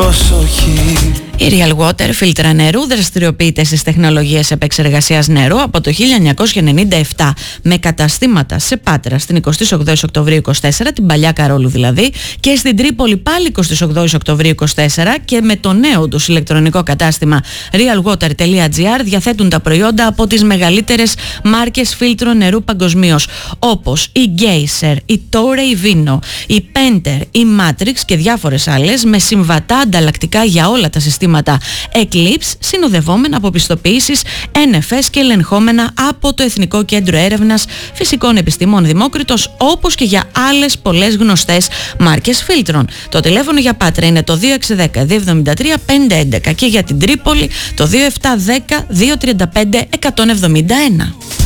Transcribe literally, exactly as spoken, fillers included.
προσοχή. Η Real Water, φίλτρα νερού, δραστηριοποιείται στις τεχνολογίες επεξεργασίας νερού από το χίλια εννιακόσια ενενήντα επτά με καταστήματα σε Πάτρα στην εικοστή ογδόη Οκτωβρίου είκοσι τέσσερα, την παλιά Καρόλου δηλαδή, και στην Τρίπολη πάλι εικοστή ογδόη Οκτωβρίου είκοσι τέσσερα, και με το νέο τους ηλεκτρονικό κατάστημα realwater τελεία gr διαθέτουν τα προϊόντα από τις μεγαλύτερες μάρκες φίλτρων νερού παγκοσμίως, όπως η Geyser, η Torrey Vino, η Penter, η Matrix και διάφορες άλλες, με συμβατά ανταλλακτικά για όλα τα συστήματα Eclipse, συνοδευόμενα από πιστοποιήσεις Εν Εφ Ες και ελεγχόμενα από το Εθνικό Κέντρο Έρευνας Φυσικών Επιστημών Δημόκριτος, όπως και για άλλες πολλές γνωστές μάρκες φίλτρων. Το τηλέφωνο για Πάτρα είναι το δύο έξι ένα μηδέν δύο εβδομήντα τρία πεντακόσια έντεκα και για την Τρίπολη το δύο επτά ένα μηδέν δύο τριάντα πέντε εκατόν εβδομήντα ένα.